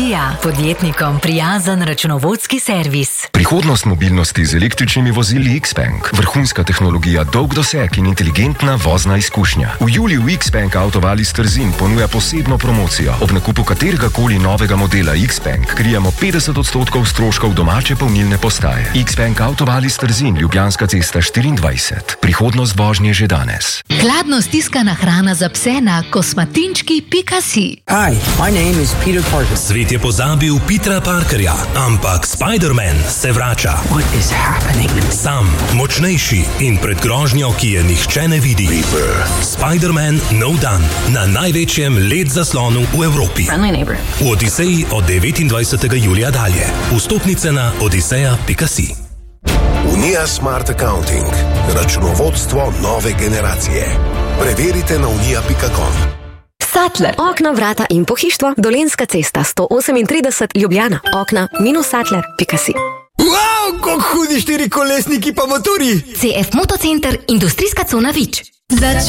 Ilirija, podjetnikom prijazen računovodski servis. Prihodnost mobilnosti z električnimi vozili Xpeng. Vrhunska tehnologija, dolg doseg in inteligentna vozna izkušnja. V juliju Xpeng Autovalis Trzin ponuja posebno promocijo. Ob nakupu kateregakoli novega modela Xpeng krijemo 50% stroškov domače polnilne postaje. Xpeng Autovalis Trzin, Ljubljanska cesta 24. Prihodnost vožnje že danes. Hladno stiskana hrana za pse na kosmatinčki.si. Hi, my name is Peter Parker. Svet je pozabil Petera Parkerja, ampak Spider-Man se vrača. What is happening? Sam, močnejši in pred grožnjo, ki je nihče ne vidi. Spider-Man nov dan na največjem LED zaslonu v Evropi. V Odiseji od 29. julija dalje. Vstopnice na odiseja.si. Unija Smart Accounting. Računovodstvo nove generacije. Preverite na unija.com. Sattler. Okna, vrata in pohištvo. Dolenjska cesta 138 Ljubljana. Okna-sattler.si. Wow, kako hudi štirikolesniki pa motori! CF Motocenter, industrijska cona Vič.